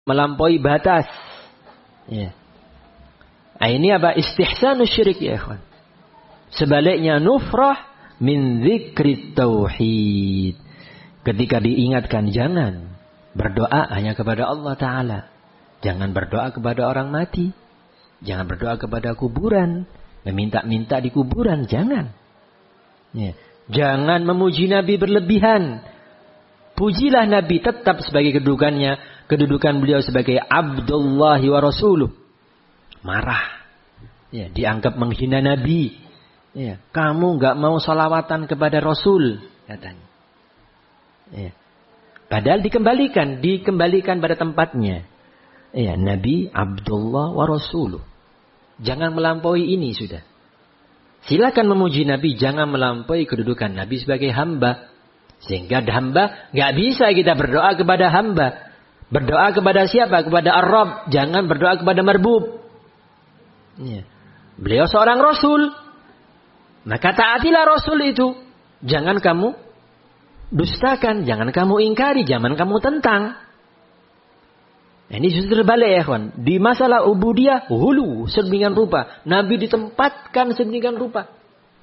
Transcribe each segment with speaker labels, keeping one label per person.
Speaker 1: melampaui batas. Ya. Nah, ini apa? Istihsanus syirik ya ikhwan. Sebaliknya nufrah min dzikrit tauhid. Ketika diingatkan jangan berdoa hanya kepada Allah Ta'ala. Jangan berdoa kepada orang mati. Jangan berdoa kepada kuburan. Meminta-minta di kuburan. Jangan. Ya. Jangan memuji Nabi berlebihan. Pujilah Nabi tetap sebagai kedudukannya. Kedudukan beliau sebagai Abdullah wa Rasuluh. Marah. Ya, dianggap menghina Nabi. Ya, kamu nggak mau salawatan kepada Rasul. Katanya. Ya. Padahal dikembalikan pada tempatnya. Ya, Nabi Abdullah wa Rasuluh. Jangan melampaui ini sudah. Silakan memuji Nabi, jangan melampaui kedudukan Nabi sebagai hamba. Sehingga hamba nggak bisa kita berdoa kepada hamba. Berdoa kepada siapa? Kepada Ar-Rabb. Jangan berdoa kepada marbub. Ya. Beliau seorang Rasul. Maka taatilah Rasul itu. Jangan kamu dustakan, jangan kamu ingkari, jangan kamu tentang. Ini justru terbalik ya kawan. Di masalah ubudiyah, hulu sedemikian rupa. Nabi ditempatkan sedemikian rupa.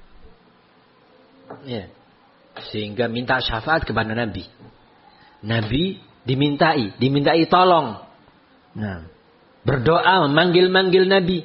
Speaker 1: Ya. Sehingga minta syafaat kepada Nabi. Nabi dimintai tolong. Nah, berdoa, memanggil Nabi.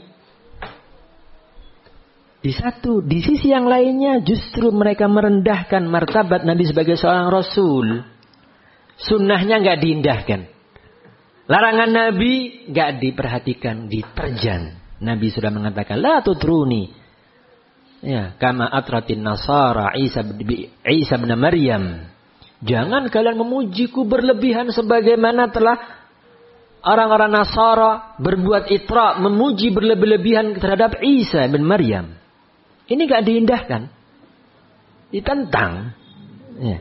Speaker 1: Di sisi yang lainnya justru mereka merendahkan martabat Nabi sebagai seorang Rasul. Sunnahnya nggak diindahkan. Larangan Nabi nggak diperhatikan, diterjang. Nabi sudah mengatakan, la tutruni. Ya, kama atratin nasara Isa bin Maryam. Jangan kalian memujiku berlebihan sebagaimana telah orang-orang Nasara berbuat itra, memuji berlebihan terhadap Isa bin Maryam. Ini gak diindahkan. Ditentang. Ya.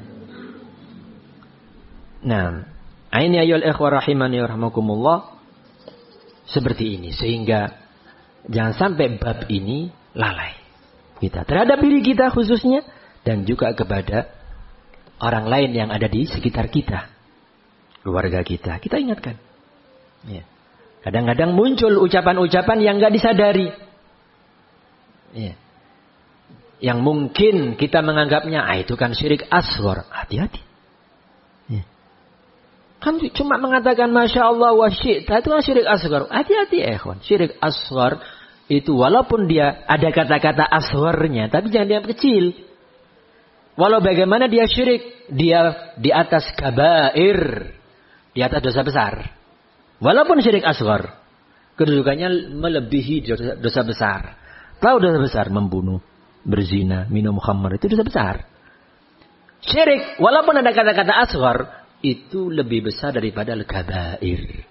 Speaker 1: Nah, ini ayol ikhwah rahimani warahmakumullah. Seperti ini. Sehingga jangan sampai bab ini lalai. Kita terhadap diri kita khususnya. Dan juga kepada orang lain yang ada di sekitar kita. Keluarga kita. Kita ingatkan. Ya. Kadang-kadang muncul ucapan-ucapan yang gak disadari. Ya. Yang mungkin kita menganggapnya, itu kan syirik asghar. Hati-hati. Ya. Kan cuma mengatakan Masya Allah wa syi'ta, itu kan syirik asghar. Hati-hati ikhwan. Syirik asghar itu walaupun dia ada kata-kata asgharnya, tapi jangan dianggap kecil. Walau bagaimana dia syirik, dia di atas kabair. Di atas dosa besar. Walaupun syirik asghar, kedudukannya melebihi dosa besar. Tahu dosa besar? Membunuh, berzina, minum khamr, itu dosa besar. Syirik, walaupun ada kata-kata asghar, itu lebih besar daripada al-kabair.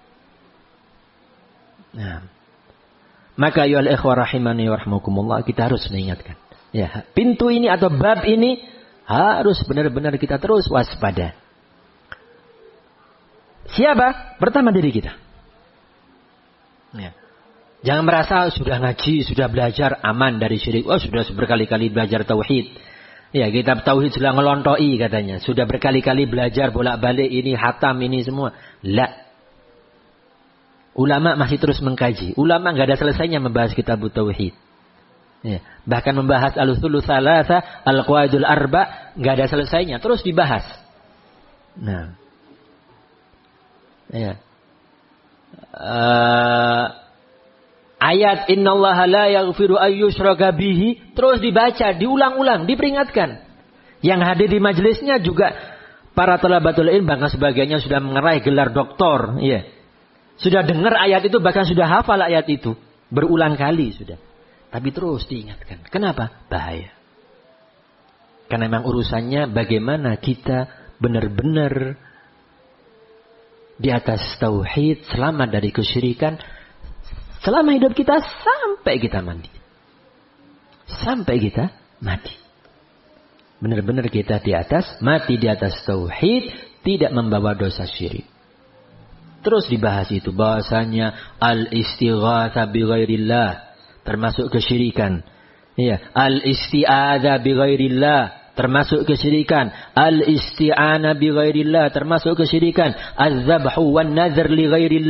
Speaker 1: Nah, maka ya al-ikhwah rahimani warahmakumullah, kita harus mengingatkan. Ya, pintu ini atau bab ini harus benar-benar kita terus waspada. Siapa? Pertama diri kita. Ya. Jangan merasa sudah ngaji, sudah belajar aman dari syirik. Oh, sudah berkali-kali belajar tauhid. Ya, kitab tauhid sudah ngelontoi katanya. Sudah berkali-kali belajar bolak-balik ini, hatam ini semua. La. Ulama masih terus mengkaji. Ulama nggak ada selesainya membahas kitab tauhid. Ya. Bahkan membahas al-usulul tsalatsa, al-qawaidul arba, nggak ada selesainya, terus dibahas. Nah. Ya. Ayat innallaha la yaghfiru ayyushraka bihi terus dibaca, diulang-ulang, diperingatkan. Yang hadir di majelisnya juga para talabatul ilm, bahkan sebagiannya sudah meraih gelar doktor, ya. Sudah dengar ayat itu, bahkan sudah hafal ayat itu berulang kali sudah. Tapi terus diingatkan. Kenapa? Bahaya. Karena memang urusannya bagaimana kita benar-benar di atas tauhid, selamat dari kesyirikan selama hidup kita sampai kita mati. Sampai kita mati. Benar-benar kita di atas, mati di atas tauhid, tidak membawa dosa syirik. Terus dibahas itu bahasanya al-istighatsa bi ghairillah termasuk kesyirikan. Ya, al-isti'adzah bi ghairillah termasuk kesyirikan. Al-isti'anah bi ghairillah termasuk kesyirikan. Az-zabhu wan nazr li ghairillah